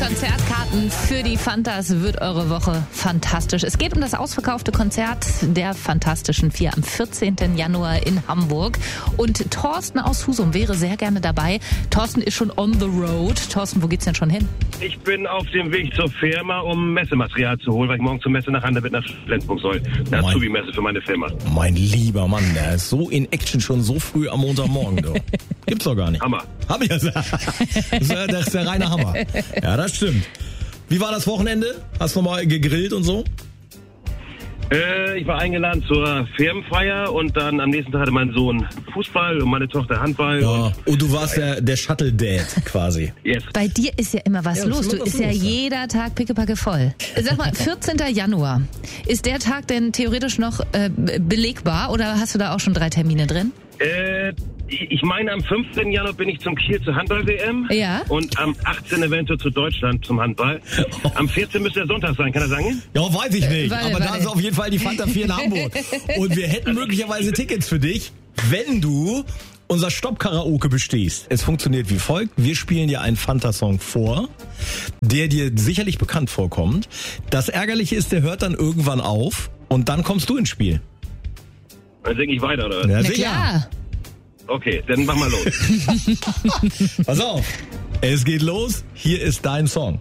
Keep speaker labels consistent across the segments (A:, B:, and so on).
A: Konzertkarten für die Fantas wird eure Woche fantastisch. Es geht um das ausverkaufte Konzert der Fantastischen Vier am 14. Januar in Hamburg. Und Thorsten aus Husum wäre sehr gerne dabei. Thorsten ist schon on the road. Thorsten, wo geht's denn schon hin?
B: Ich bin auf dem Weg zur Firma, um Messematerial zu holen, weil ich morgen zur Messe nach Handewitt nach Flensburg soll. Eine Azubi-Messe für meine Firma.
C: Mein lieber Mann, der ist so in Action schon so früh am Montagmorgen, du. Gibt's doch gar nicht.
B: Hammer.
C: Hab ich ja gesagt. Das ist der reine Hammer. Ja, das stimmt. Wie war das Wochenende? Hast du mal gegrillt und so?
B: Ich war eingeladen zur Firmenfeier und dann am nächsten Tag hatte mein Sohn Fußball und meine Tochter Handball.
C: Ja. Und du warst der Shuttle-Dad quasi.
B: Yes.
A: Bei dir ist ja immer was los. Du ist ja jeder Tag pickepacke voll. Sag mal, 14. Januar. Ist der Tag denn theoretisch noch belegbar oder hast du da auch schon 3 Termine drin?
B: Ich meine, am 15. Januar bin ich zum Kiel zur Handball-WM.
A: Ja.
B: Und am 18. eventuell zu Deutschland zum Handball. Am 14. müsste der Sonntag sein, kann er sagen?
C: Ja, weiß ich nicht.
A: Warte.
C: Da ist auf jeden Fall die Fanta 4 in Hamburg. Und wir hätten möglicherweise Tickets für dich, wenn du unser Stopp-Karaoke bestehst. Es funktioniert wie folgt. Wir spielen dir einen Fanta-Song vor, der dir sicherlich bekannt vorkommt. Das Ärgerliche ist, der hört dann irgendwann auf und dann kommst du ins Spiel.
B: Dann singe ich weiter, oder?
C: Ja,
A: Na
C: sicher.
A: klar.
B: Okay, dann mach mal los.
C: Pass auf. Es geht los. Hier ist dein Song.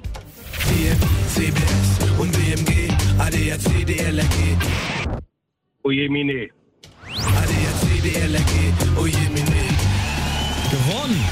D: CBS und WMG, ADAC, DLRG.
B: Oje, Mine.
D: ADAC, DLRG, oje, Mine.
C: Gewonnen.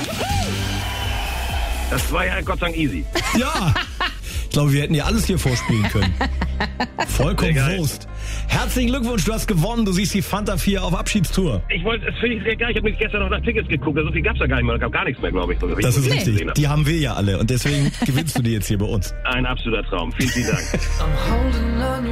B: Das war ja Gott sei Dank easy.
C: Ja. Ich glaube, wir hätten dir alles hier vorspielen können. Vollkommen
B: Sehr geil.
C: Wurst. Herzlichen Glückwunsch, du hast gewonnen. Du siehst die Fanta 4 auf Abschiedstour.
B: Das finde ich sehr geil. Ich habe gestern noch nach Tickets geguckt. So viel gab's da gar nicht mehr. Da gab gar nichts mehr, glaube ich.
C: Das ist
B: Nee.
C: richtig. Die haben wir ja alle. Und deswegen gewinnst du die jetzt hier bei uns.
B: Ein absoluter Traum. Vielen, vielen Dank.
E: I'm holding on